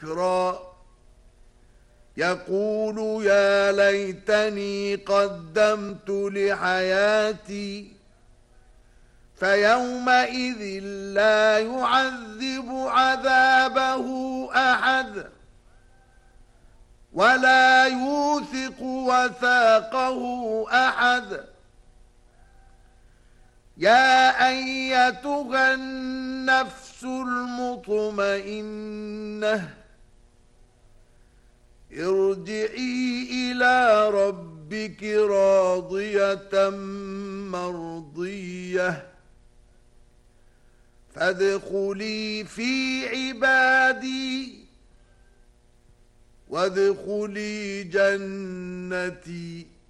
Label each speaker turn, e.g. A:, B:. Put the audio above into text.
A: ذكرا يقول يا ليتني قدمت لحياتي فيومئذ لا يعذب عذابه أحد ولا يوثق وثاقه أحد يا أيتها النفس المطمئنة ارجعي إلى ربك راضية مرضية فادخلي في عبادي وادخلي جنتي.